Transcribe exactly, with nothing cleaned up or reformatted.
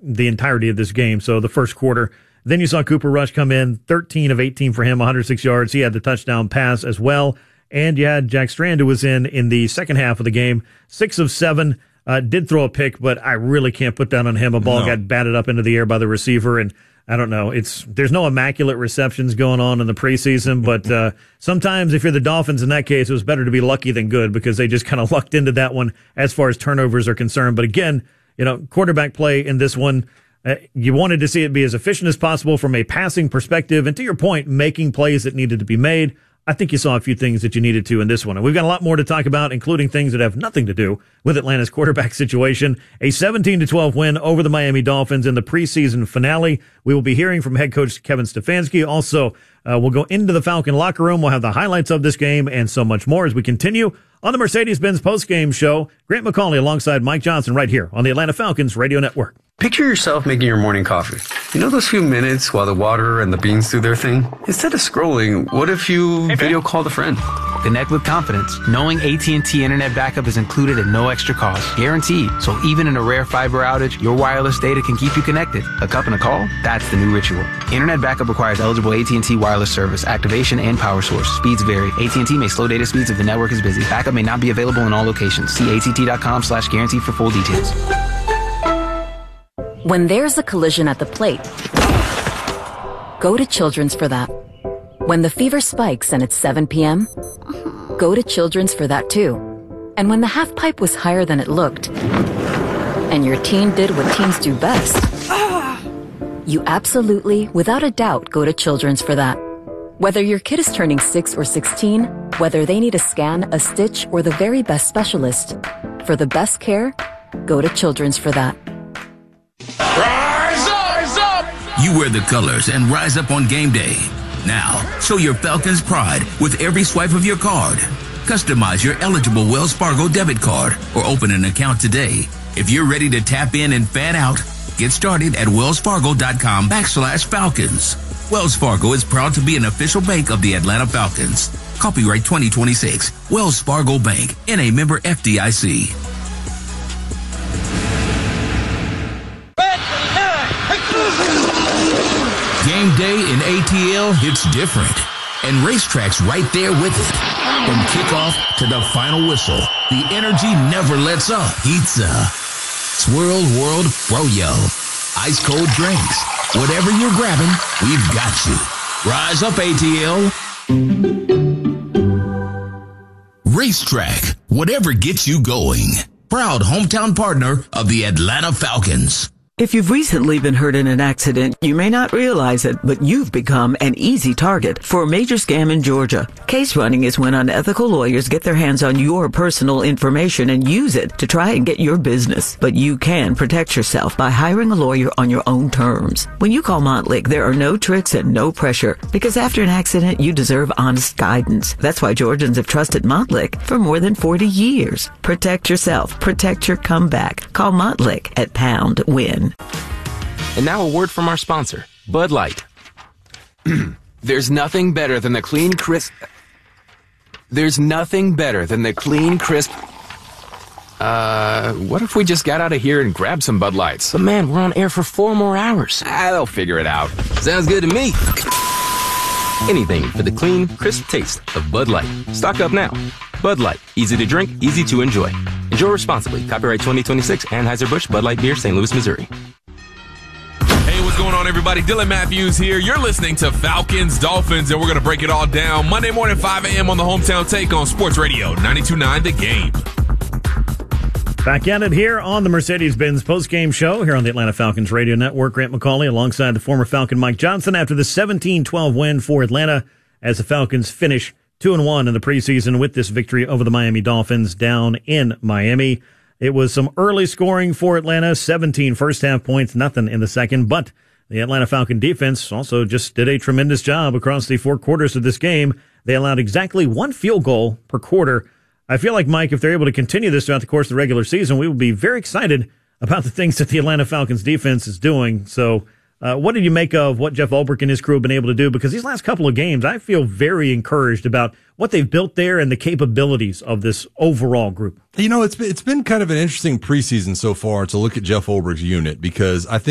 the entirety of this game, so the first quarter. Then you saw Cooper Rush come in, thirteen of eighteen for him, one hundred six yards. He had the touchdown pass as well. And you had Jack Strand, who was in in the second half of the game, six of seven. Uh, did throw a pick, but I really can't put that on him. A ball no. got batted up into the air by the receiver, and I don't know. It's there's no immaculate receptions going on in the preseason, but uh, sometimes if you're the Dolphins in that case, it was better to be lucky than good because they just kind of lucked into that one as far as turnovers are concerned. But again, you know, quarterback play in this one, uh, you wanted to see it be as efficient as possible from a passing perspective, and to your point, making plays that needed to be made. I think you saw a few things that you needed to in this one. And we've got a lot more to talk about, including things that have nothing to do with Atlanta's quarterback situation. A seventeen to twelve win over the Miami Dolphins in the preseason finale. We will be hearing from head coach Kevin Stefanski. Also, uh, we'll go into the Falcon locker room. We'll have the highlights of this game and so much more as we continue on the Mercedes-Benz postgame show. Grant McCauley alongside Mike Johnson right here on the Atlanta Falcons Radio Network. Picture yourself making your morning coffee. You know those few minutes while the water and the beans do their thing? Instead of scrolling, what if you hey, video called a friend? Connect with confidence, knowing A T and T Internet Backup is included at no extra cost. Guaranteed. So even in a rare fiber outage, your wireless data can keep you connected. A cup and a call? That's the new ritual. Internet Backup requires eligible A T and T wireless service, activation, and power source. Speeds vary. A T and T may slow data speeds if the network is busy. Backup may not be available in all locations. See A T T dot com slash guarantee for full details. When there's a collision at the plate, go to Children's for that. When the fever spikes and it's seven p.m., go to Children's for that too. And when the half pipe was higher than it looked, and your teen did what teens do best, you absolutely, without a doubt, go to Children's for that. Whether your kid is turning six or sixteen, whether they need a scan, a stitch, or the very best specialist, for the best care, go to Children's for that. Rise up! Rise up! You wear the colors and rise up on game day. Now, show your Falcons pride with every swipe of your card. Customize your eligible Wells Fargo debit card or open an account today. If you're ready to tap in and fan out, get started at wellsfargo.com backslash Falcons. Wells Fargo is proud to be an official bank of the Atlanta Falcons. Copyright twenty twenty-six. Wells Fargo Bank, N A member F D I C. Game day in A T L hits different, and Racetrack's right there with it. From kickoff to the final whistle, the energy never lets up. Pizza, Swirl World Froyo, ice cold drinks, whatever you're grabbing, we've got you. Rise up, A T L. Racetrack, whatever gets you going. Proud hometown partner of the Atlanta Falcons. If you've recently been hurt in an accident, you may not realize it, but you've become an easy target for a major scam in Georgia. Case running is when unethical lawyers get their hands on your personal information and use it to try and get your business. But you can protect yourself by hiring a lawyer on your own terms. When you call Montlick, there are no tricks and no pressure, because after an accident, you deserve honest guidance. That's why Georgians have trusted Montlick for more than forty years. Protect yourself. Protect your comeback. Call Montlick at Pound Win. And now a word from our sponsor, Bud Light. There's nothing better than the clean, crisp... There's nothing better than the clean, crisp... Uh, what if we just got out of here and grabbed some Bud Lights? But man, we're on air for four more hours. Ah, they'll figure it out. Sounds good to me. Anything for the clean, crisp taste of Bud Light. Stock up now. Bud Light. Easy to drink, easy to enjoy. Enjoy responsibly. Copyright twenty twenty-six, Anheuser-Busch, Bud Light Beer, Saint Louis, Missouri. Hey, what's going on, everybody? Dylan Matthews here. You're listening to Falcons Dolphins, and we're going to break it all down Monday morning, five a.m. on the Hometown Take on Sports Radio ninety-two point nine The Game. Back at it here on the Mercedes-Benz postgame show here on the Atlanta Falcons Radio Network. Grant McCauley alongside the former Falcon Mike Johnson after the seventeen twelve win for Atlanta as the Falcons finish two and one in the preseason with this victory over the Miami Dolphins down in Miami. It was some early scoring for Atlanta, seventeen first half points, nothing in the second, but the Atlanta Falcon defense also just did a tremendous job across the four quarters of this game. They allowed exactly one field goal per quarter. I feel like, Mike, if they're able to continue this throughout the course of the regular season, we will be very excited about the things that the Atlanta Falcons defense is doing. So uh, what did you make of what Jeff Ulbrich and his crew have been able to do? Because these last couple of games, I feel very encouraged about what they've built there and the capabilities of this overall group. You know, it's been, it's been kind of an interesting preseason so far to look at Jeff Ulbrich's unit, because I think